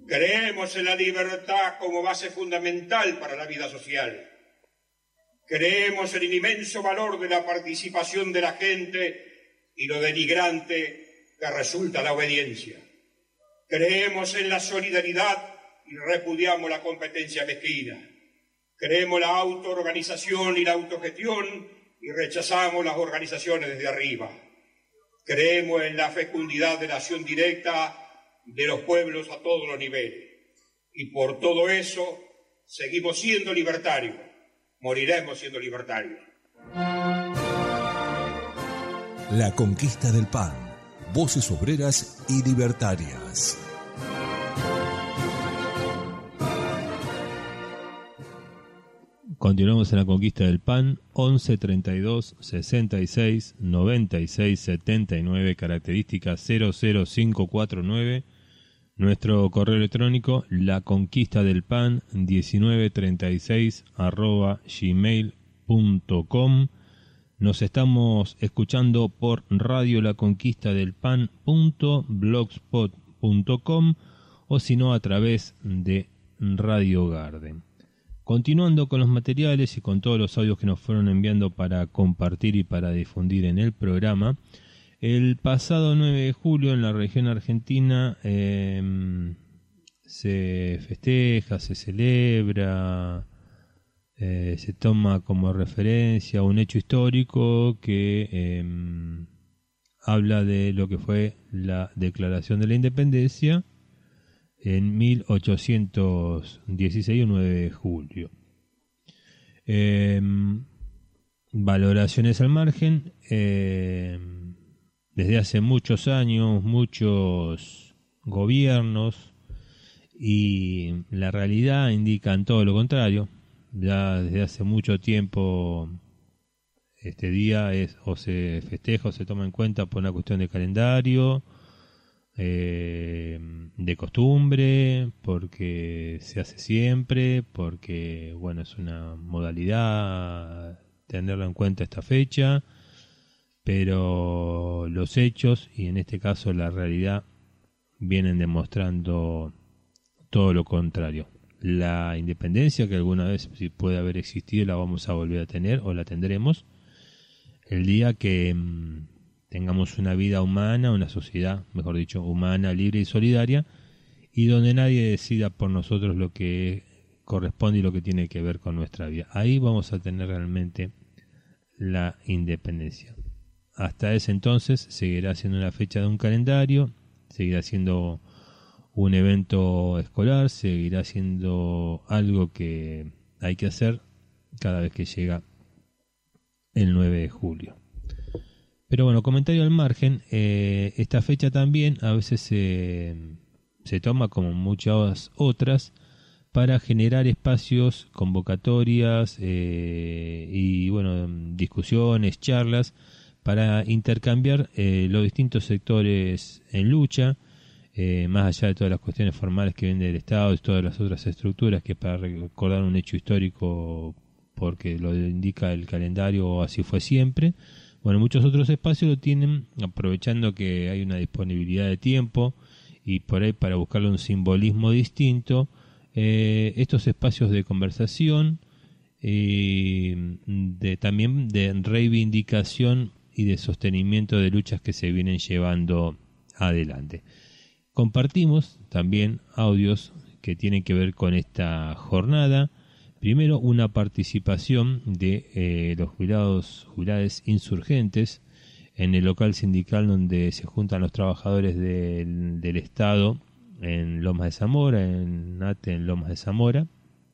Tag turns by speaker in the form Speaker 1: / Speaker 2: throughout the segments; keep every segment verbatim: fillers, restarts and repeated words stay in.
Speaker 1: Creemos en la libertad como base fundamental para la vida social. Creemos en el inmenso valor de la participación de la gente y lo denigrante que resulta la obediencia. Creemos en la solidaridad y repudiamos la competencia mezquina. Creemos en la autoorganización y la autogestión y rechazamos las organizaciones desde arriba. Creemos en la fecundidad de la acción directa de los pueblos a todos los niveles. Y por todo eso seguimos siendo libertarios. Moriremos siendo libertarios.
Speaker 2: La conquista del pan. Voces obreras y libertarias.
Speaker 3: Continuamos en la conquista del pan. Once treinta y dos sesenta y seis noventa y seis setenta y nueve, característica cero cero cinco cuatro nueve. Nuestro correo electrónico la conquista del pan diecinueve treinta y seis arroba gmail punto com. Nos estamos escuchando por radio la conquista del pan punto blogspot punto com o si no a través de Radio Garden. Continuando con los materiales y con todos los audios que nos fueron enviando para compartir y para difundir en el programa, el pasado nueve de julio en la región argentina eh, se festeja, se celebra, eh, se toma como referencia un hecho histórico que eh, habla de lo que fue la Declaración de la Independencia en mil ochocientos dieciséis, el nueve de julio. Eh, valoraciones al margen. Eh, desde hace muchos años, muchos gobiernos, y la realidad indican todo lo contrario. Ya desde hace mucho tiempo este día es o se festeja o se toma en cuenta por una cuestión de calendario, Eh, de costumbre, porque se hace siempre, porque bueno, es una modalidad tenerlo en cuenta esta fecha, pero los hechos y en este caso la realidad vienen demostrando todo lo contrario. La independencia que alguna vez si puede haber existido la vamos a volver a tener o la tendremos el día que tengamos una vida humana, una sociedad, mejor dicho, humana, libre y solidaria, y donde nadie decida por nosotros lo que corresponde y lo que tiene que ver con nuestra vida. Ahí vamos a tener realmente la independencia. Hasta ese entonces seguirá siendo una fecha de un calendario, seguirá siendo un evento escolar, seguirá siendo algo que hay que hacer cada vez que llega el nueve de julio. Pero bueno, comentario al margen, eh, esta fecha también a veces se, se toma, como muchas otras, para generar espacios, convocatorias eh, y bueno, discusiones, charlas, para intercambiar eh, los distintos sectores en lucha, eh, más allá de todas las cuestiones formales que vienen del Estado y todas las otras estructuras, que para recordar un hecho histórico porque lo indica el calendario o así fue siempre. Bueno, muchos otros espacios lo tienen aprovechando que hay una disponibilidad de tiempo y por ahí para buscarle un simbolismo distinto, eh, estos espacios de conversación y de, también de reivindicación y de sostenimiento de luchas que se vienen llevando adelante. Compartimos también audios que tienen que ver con esta jornada. Primero, una participación de eh, los jubilados, jubiladas insurgentes en el local sindical donde se juntan los trabajadores del, del Estado en Lomas de Zamora, en ATE en Lomas de Zamora.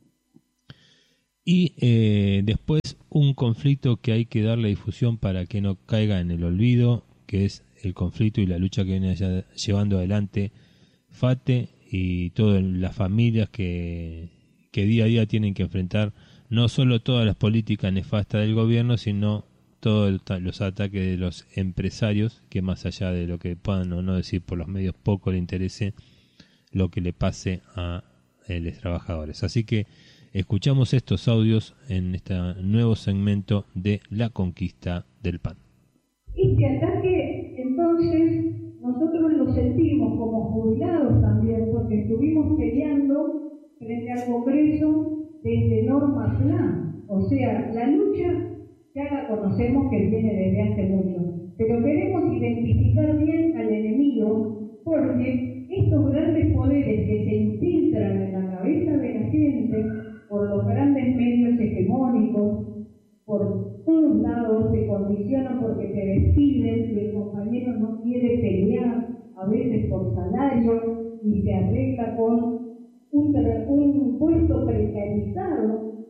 Speaker 3: Y eh, después un conflicto que hay que darle difusión para que no caiga en el olvido, que es el conflicto y la lucha que viene allá llevando adelante FATE y todas las familias que... que día a día tienen que enfrentar no solo todas las políticas nefastas del gobierno, sino todos los ataques de los empresarios, que más allá de lo que puedan o no decir por los medios, poco le interese lo que le pase a los trabajadores. Así que escuchamos estos audios en este nuevo segmento de La Conquista del Pan.
Speaker 4: Este ataque, entonces, nosotros lo sentimos como jubilados también, porque estuvimos peleando frente al Congreso desde Norma Plan. O sea, la lucha ya la conocemos que viene desde hace mucho, pero queremos identificar bien al enemigo, porque estos grandes poderes que se infiltran en la cabeza de la gente por los grandes medios hegemónicos, por todos lados se condicionan porque te despiden, y el compañero no quiere pelear, a veces por salario, y se arregla con un, un puesto precarizado,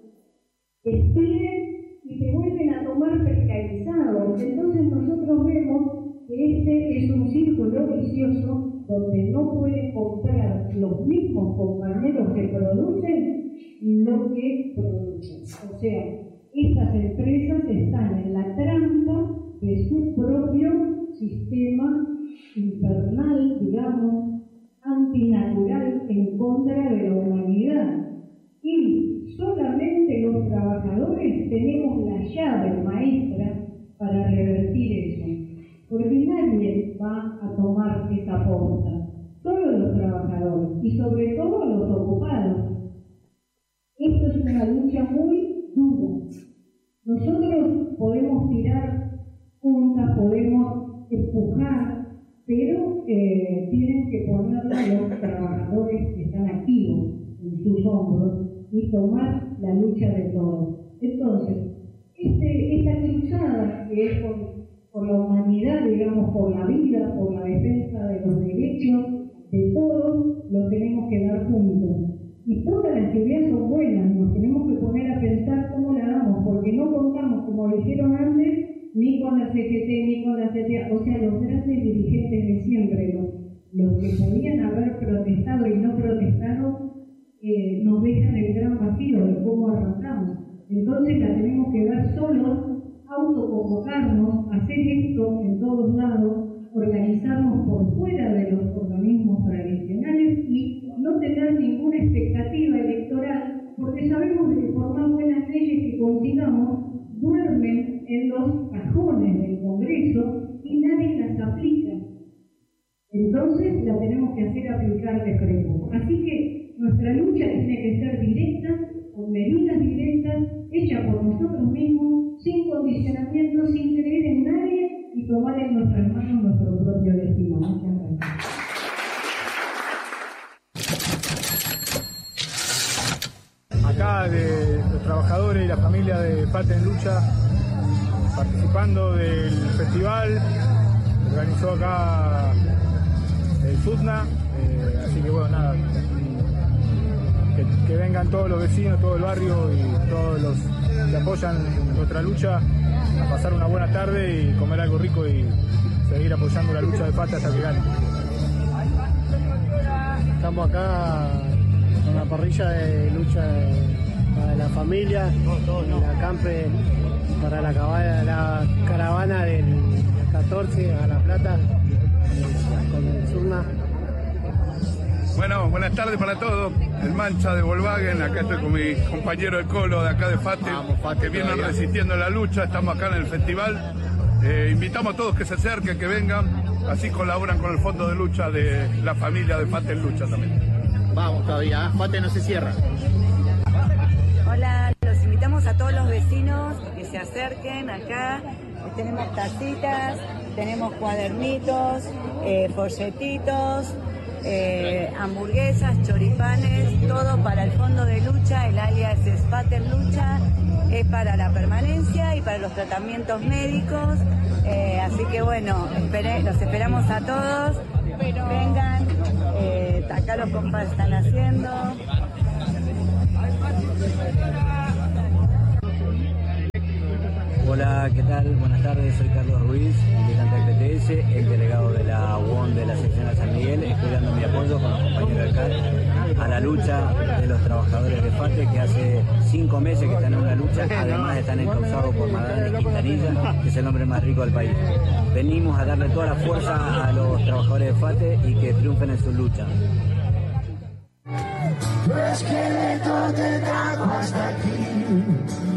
Speaker 4: despiden y se vuelven a tomar precarizados. Entonces nosotros vemos que este es un círculo vicioso donde no pueden comprar los mismos compañeros que producen lo que producen. O sea, estas empresas están en la trampa de su propio sistema infernal, digamos, antinatural, en contra de la humanidad. Y solamente los trabajadores tenemos la llave maestra para revertir eso, porque nadie va a tomar esa posta, solo los trabajadores y sobre todo los ocupados. Esto es una lucha muy dura. Nosotros podemos tirar puntas, podemos empujar, pero eh, tienen que ponerla los trabajadores que están activos en sus hombros y tomar la lucha de todos. Entonces, este, esta cruzada que es por, por la humanidad, digamos, por la vida, por la defensa de los derechos de todos, lo tenemos que dar juntos. Y todas las ideas son buenas, nos tenemos que poner a pensar cómo la damos, porque no contamos, como dijeron antes, ni con la C G T, ni con la C T A, o sea, los grandes dirigentes de siempre, los, los que podían haber protestado y no protestado, eh, nos dejan el gran vacío de cómo arrancamos. Entonces la tenemos que dar solos, autoconvocarnos, hacer esto en todos lados, organizarnos por fuera de los organismos tradicionales y no tener ninguna expectativa electoral, porque sabemos que por más buenas leyes que consigamos, duermen en los cajones del Congreso y nadie las aplica. Entonces la tenemos que hacer aplicar de frente. Así que nuestra lucha tiene que ser directa, con medidas directas, hechas por nosotros mismos, sin condicionamiento, sin creer en nadie y tomar en nuestras manos nuestro propio destino. Muchas gracias.
Speaker 5: Acá de los trabajadores y la familia de FATE en Lucha, participando del festival, organizó acá el SUTNA, eh, así que bueno, nada, que, que vengan todos los vecinos, todo el barrio y todos los que apoyan nuestra lucha a pasar una buena tarde y comer algo rico y seguir apoyando la lucha de FATE hasta que gane.
Speaker 6: Estamos acá con la parrilla de lucha de, para la familia, la campe para la, cabana, la caravana del catorce a La Plata con el Surna.
Speaker 7: Bueno, buenas tardes para todos. El Mancha de Volkswagen, acá estoy con mi compañero de Colo de acá de FATE, Vamos, Fate que vienen todavía. resistiendo la lucha. Estamos acá en el festival. Eh, invitamos a todos que se acerquen, que vengan. Así colaboran con el fondo de lucha de la familia de FATE en Lucha también.
Speaker 8: Vamos todavía, FATE no se cierra.
Speaker 9: Hola, los invitamos a todos los vecinos que se acerquen acá. Tenemos tacitas, tenemos cuadernitos, eh, folletitos, eh, hamburguesas, choripanes, todo para el fondo de lucha. El alias es FATE en Lucha, es para la permanencia y para los tratamientos médicos. Eh, así que bueno, espere, los esperamos a todos. Vengan, eh, acá los compas están haciendo.
Speaker 10: Hola, ¿qué tal? Buenas tardes, soy Carlos Ruiz, militante del P T S, el delegado de la U O N de la sección de San Miguel. Estoy dando mi apoyo con los compañeros de C A R a la lucha de los trabajadores de FATE, que hace cinco meses que están en una lucha, además están encausados por Magallanes Quintanilla, que es el hombre más rico del país. Venimos a darle toda la fuerza a los trabajadores de FATE y que triunfen en su lucha.
Speaker 11: Tu esqueleto te trajo hasta aquí.